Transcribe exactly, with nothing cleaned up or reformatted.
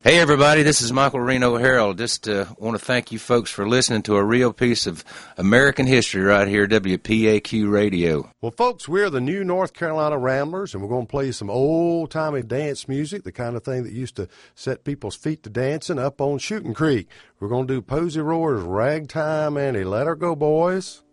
Hey, everybody, this is Michael Reno Harold. Just uh, want to thank you folks for listening to a real piece of American history right here, W P A Q Radio. Well, folks, we're the New North Carolina Ramblers, and we're going to play some old-timey dance music, the kind of thing that used to set people's feet to dancing up on Shooting Creek. We're going to do Posey Roar's Ragtime Annie. Let her go, boys.